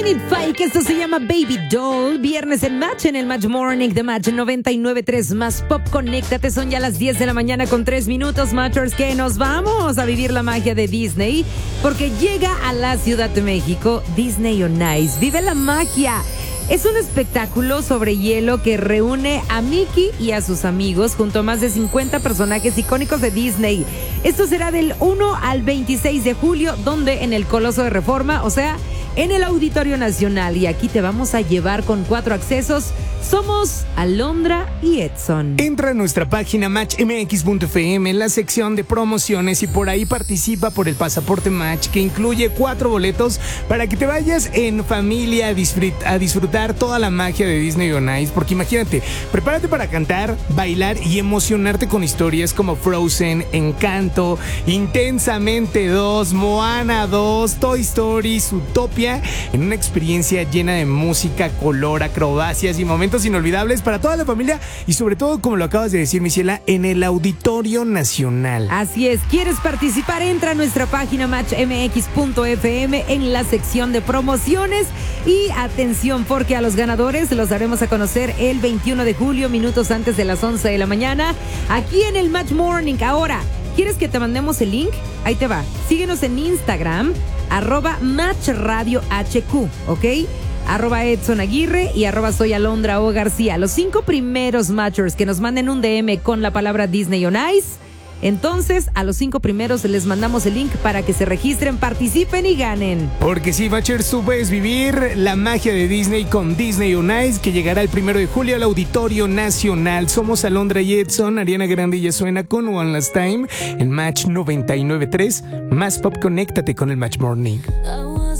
Minute Fake, esto se llama Baby Doll. Viernes en Match, en el Match Morning de Match 99.3 más Pop. Conéctate, son ya las 10 de la mañana con 3 minutos, Matchers, que nos vamos a vivir la magia de Disney, porque llega a la Ciudad de México Disney on Ice. Vive la magia. Es un espectáculo sobre hielo que reúne a Mickey y a sus amigos junto a más de 50 personajes icónicos de Disney. Esto será del 1 al 26 de julio, donde en el Coloso de Reforma, o sea, en el Auditorio Nacional. Y aquí te vamos a llevar con 4 accesos. Somos Alondra y Edson. Entra a nuestra página matchmx.fm en la sección de promociones y por ahí participa por el pasaporte Match, que incluye 4 boletos para que te vayas en familia a disfrutar toda la magia de Disney on Ice. Porque imagínate, prepárate para cantar, bailar y emocionarte con historias como Frozen, Encanto, Intensamente 2, Moana 2, Toy Story, Zootopia, en una experiencia llena de música, color, acrobacias y momentos inolvidables para toda la familia y sobre todo, como lo acabas de decir, Misiela, en el Auditorio Nacional. Así es, ¿quieres participar? Entra a nuestra página matchmx.fm en la sección de promociones y atención, porque a los ganadores los daremos a conocer el 21 de julio, minutos antes de las 11 de la mañana, aquí en el Match Morning. Ahora, ¿quieres que te mandemos el link? Ahí te va. Síguenos en Instagram, @MatchRadioHQ, ¿ok? @Edson Aguirre y @soy Alondra O García. Los 5 primeros matchers que nos manden un DM con la palabra Disney on Ice, entonces a los 5 primeros les mandamos el link para que se registren, participen y ganen. Porque sí, matchers, tú puedes vivir la magia de Disney con Disney on Ice, que llegará el 1 de julio al Auditorio Nacional. Somos Alondra y Edson. Ariana Grande ya suena con One Last Time en Match 99.3 más Pop. Conéctate con el Match Morning.